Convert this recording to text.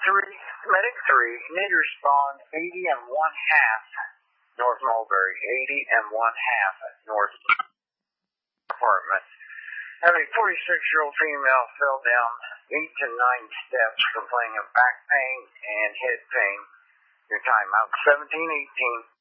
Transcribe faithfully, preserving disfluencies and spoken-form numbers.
three, Medic three, need to respond eighty and one half North Mulberry, eighty and one half North Apartment. Have a forty-six-year-old female fell down eight to nine steps complaining of back pain and head pain. Your timeout seventeen eighteen.